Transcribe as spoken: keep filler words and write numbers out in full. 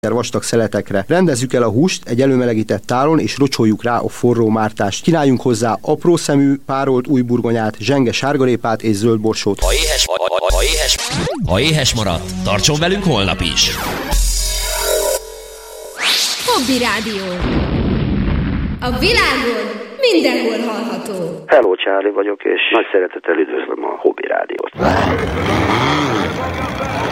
vastag szeletekre. Rendezzük el a húst egy előmelegített tálon, és rocsoljuk rá a forró mártást. Kínáljunk hozzá apró szemű, párolt új burgonyát, zsenge sárgarépát és zöld borsót. Ha éhes, ha, ha, ha éhes, ha éhes maradt, tartson velünk holnap is! Hobby Rádió. A világon mindenhol hallható. Hello, Charlie vagyok, és nagy szeretettel üdvözlöm a Hobby Rádiót.